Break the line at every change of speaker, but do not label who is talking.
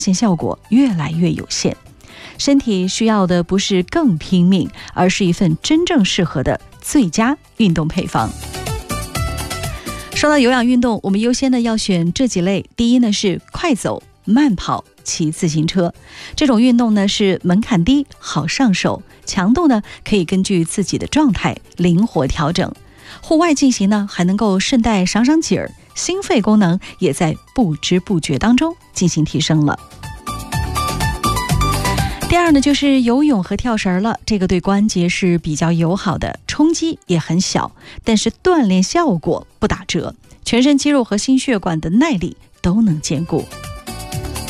现效果越来越有限。身体需要的不是更拼命，而是一份真正适合的最佳运动配方。说到有氧运动，我们优先的要选这几类。第一呢是快走、慢跑、骑自行车。这种运动呢是门槛低，好上手，强度呢可以根据自己的状态灵活调整。户外进行呢还能够顺带赏赏景儿，心肺功能也在不知不觉当中进行提升了。第二呢就是游泳和跳绳了，这个对关节是比较友好的，冲击也很小，但是锻炼效果不打折，全身肌肉和心血管的耐力都能兼顾。